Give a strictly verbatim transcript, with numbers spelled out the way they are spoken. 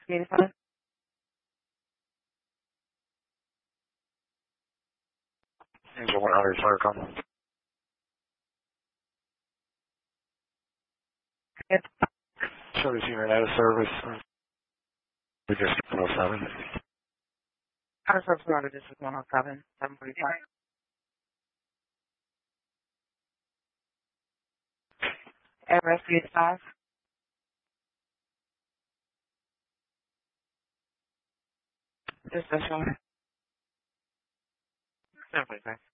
eighty-five. Angel one hundred, Sarcom. Yes. Service unit out of service. We just one oh seven. Our service order, this is one oh seven, seven forty-five. Address eighty-five. This is seven forty-five.